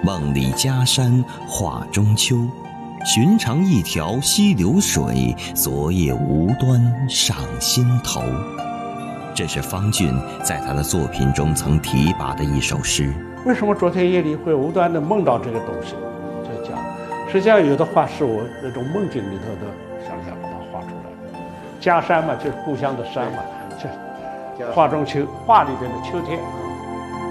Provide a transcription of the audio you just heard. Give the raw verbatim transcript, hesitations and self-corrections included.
梦里家山画中秋，寻常一条溪流水，昨夜无端上心头。这是方俊在他的作品中曾提拔的一首诗。 为什么昨天夜里会无端的梦到这个东西？在讲，实际上有的画是我那种梦境里头的想象把它画出来的。家山嘛，就是故乡的山嘛，这画中秋，画里边的秋天。